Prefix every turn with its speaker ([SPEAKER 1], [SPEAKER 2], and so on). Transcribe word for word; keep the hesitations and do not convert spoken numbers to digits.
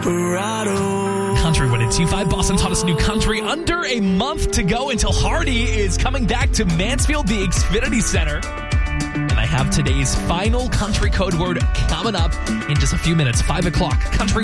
[SPEAKER 1] desperado.
[SPEAKER 2] Country one two five, Boston's hottest new country. Under a month to go until Hardy is coming back to Mansfield, the Xfinity Center. And I have today's final country code word coming up in just a few minutes. five o'clock. Country